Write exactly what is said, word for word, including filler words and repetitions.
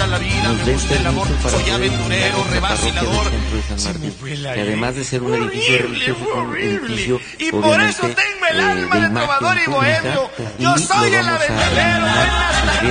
la vida, nos me den gusta el amor, permiso para soy poder aventurero, visitar esta parroquia del revacilador. centro de San Se me Martín, fue la que además de ser un edificio horrible, religioso, es un horrible. edificio Y por obviamente eso tengo el eh, alma de de imagen trovador y pública, bohemio. y Yo lo soy el vamos a aventurero, eliminar, el